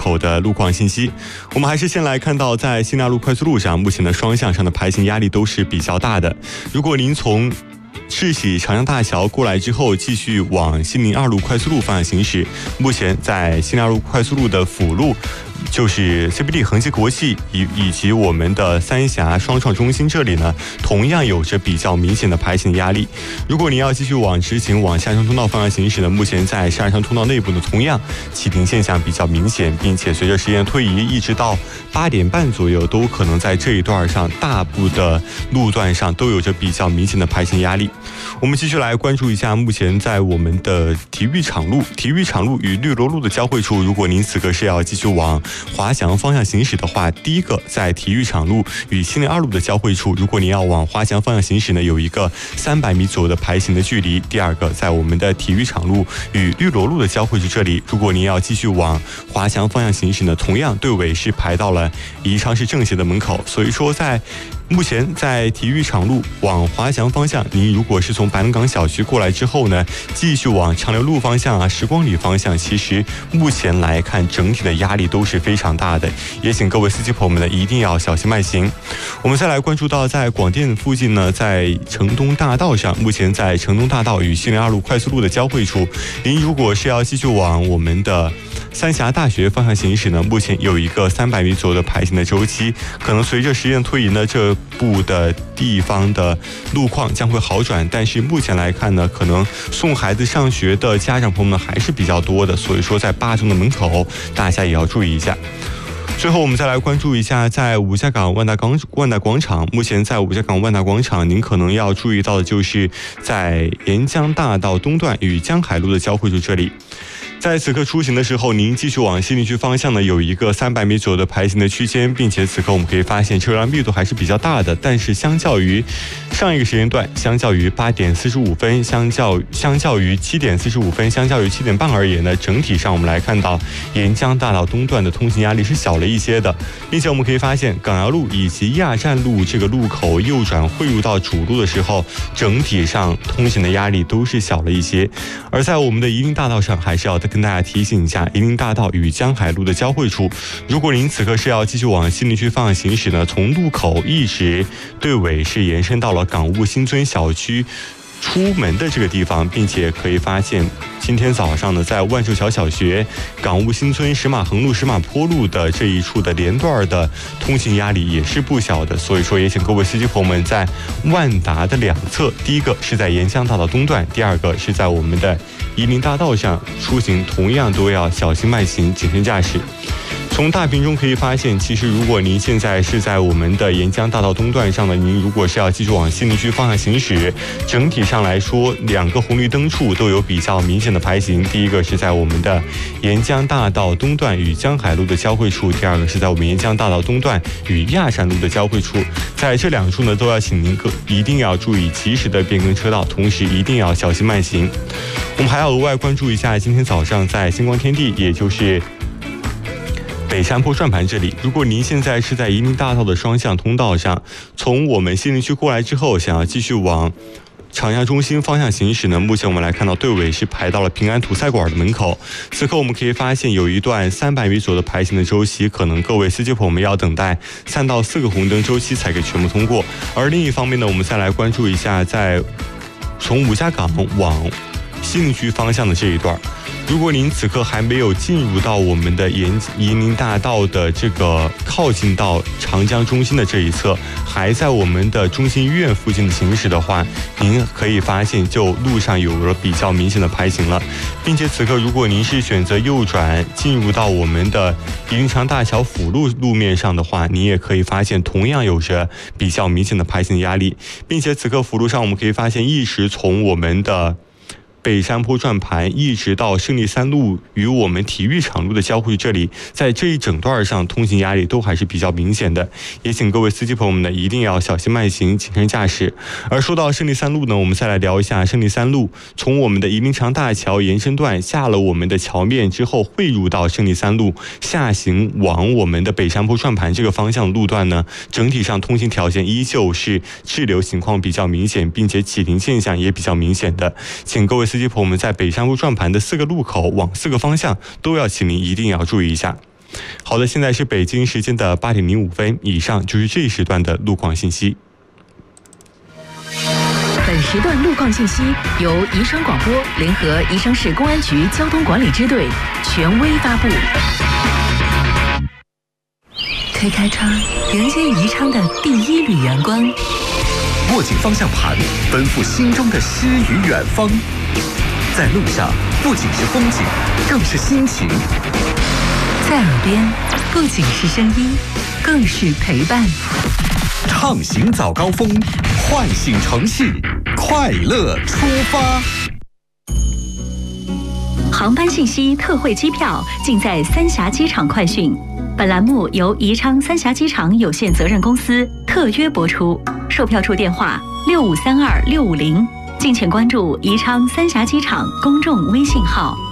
口的路况信息。我们还是先来看到，在西纳路快速路上，目前的双向上的排行压力都是比较大的。如果您从赤喜长江大桥过来之后，继续往西宁2路快速路方向行驶，目前在西宁2路快速路的辅路，就是 CBD 恒基国际以及我们的三峡双创中心这里呢，同样有着比较明显的排行压力。如果你要继续往直行往下山通道方向行驶呢，目前在下山通道内部呢，同样启停现象比较明显，并且随着时间推移，一直到8点半左右，都可能在这一段上大部的路段上都有着比较明显的排行压力。我们继续来关注一下，目前在我们的体育场路与绿萝路的交汇处，如果您此刻是要继续往华翔方向行驶的话，第一个在体育场路与西宁2路的交汇处，如果您要往华翔方向行驶呢，有一个300米左右的排行的距离。第二个在我们的体育场路与绿萝路的交汇处这里，如果您要继续往华翔方向行驶呢，同样队尾是排到了宜昌市政协的门口。所以说目前在体育场路往华翔方向，您如果是从白龙岗小区过来之后呢，继续往长流路方向时光里方向，其实目前来看整体的压力都是非常大的，也请各位司机朋友们呢一定要小心慢行。我们再来关注到，在广电附近呢，在城东大道上，目前在城东大道与西宁2路快速路的交汇处，您如果是要继续往我们的三峡大学方向行驶呢，目前有一个300米左右的排行的周期，可能随着时间推移呢，这部的地方的路况将会好转，但是目前来看呢，可能送孩子上学的家长朋友们还是比较多的，所以说在8中的门口大家也要注意一下。最后我们再来关注一下，在五家港万达广场，目前在五家港万达广场，您可能要注意到的就是在沿江大道东段与江海路的交汇处这里。在此刻出行的时候，您继续往西宁区方向呢，有一个300米左右的排行的区间，并且此刻我们可以发现车辆密度还是比较大的，但是相较于上一个时间段，相较于8点45分，相较于7点45分，相较于7点半而言呢，整体上我们来看到沿江大道东段的通行压力是小了一些的，并且我们可以发现港瑶路以及亚站路这个路口右转汇入到主路的时候，整体上通行的压力都是小了一些。而在我们的宜林大道上，还是要跟大家提醒一下，宜林大道与江海路的交汇处，如果您此刻是要继续往西宁区方向行驶呢，从路口一直队尾是延伸到了港务新村小区出门的这个地方，并且可以发现今天早上呢，在万寿桥小学、港务新村、石马横路、石马坡路的这一处的连段的通行压力也是不小的，所以说也请各位司机朋友们在万达的两侧，第一个是在沿江大道东段，第二个是在我们的宜林大道上出行，同样都要小心慢行，谨慎驾驶。从大屏中可以发现，其实如果您现在是在我们的沿江大道东段上呢，您如果是要继续往西宁区方向行驶，整体上来说2个红绿灯处都有比较明显的排行。第一个是在我们的沿江大道东段与江海路的交汇处，第二个是在我们沿江大道东段与亚山路的交汇处。在这2处呢，都要请您一定要注意及时的变更车道，同时一定要小心慢行。我们还要额外关注一下今天早上在星光天地，也就是北山坡转盘这里，如果您现在是在宜林大道的双向通道上，从我们西宁区过来之后，想要继续往长阳中心方向行驶呢，目前我们来看到队尾是排到了平安土菜馆的门口。此刻我们可以发现有一段300米左右的排行的周期，可能各位司机朋友们要等待3到4个红灯周期才可以全部通过。而另一方面呢，我们再来关注一下，在从五家港往西宁区方向的这一段，如果您此刻还没有进入到我们的宜宁大道的这个靠近到长江中心的这一侧，还在我们的中心医院附近的行驶的话，您可以发现就路上有了比较明显的排行了，并且此刻如果您是选择右转进入到我们的宜林长大桥辅路路面上的话，你也可以发现同样有着比较明显的排行压力，并且此刻辅路上我们可以发现一直从我们的北山坡转盘一直到胜利3路与我们体育场路的交汇这里，在这一整段上通行压力都还是比较明显的，也请各位司机朋友们呢一定要小心慢行，谨慎驾驶。而说到胜利3路呢，我们再来聊一下胜利3路从我们的宜林长大桥延伸段下了我们的桥面之后，汇入到胜利3路下行往我们的北山坡转盘这个方向的路段呢，整体上通行条件依旧是滞留情况比较明显，并且启停现象也比较明显的，请各位司机朋友们在北山坡转盘的4个路口往4个方向都要请您一定要注意一下。 好的，现在是北京时间的8:05，以上就是这一时段的路况信息。 本时段路况信息由宜昌广播联合宜昌市公安局交通管理支队权威发布。推开窗，迎接宜昌的第一缕阳光。 握紧方向盘，奔赴心中的诗与远方。在路上，不仅是风景，更是心情。 在耳边，不仅是声音，更是陪伴。 畅行早高峰，唤醒城市，快乐出发。 航班信息、特惠机票尽在三峡机场快讯。本栏目由宜昌三峡机场有限责任公司特约播出，售票处电话6532-650，敬请关注宜昌三峡机场公众微信号。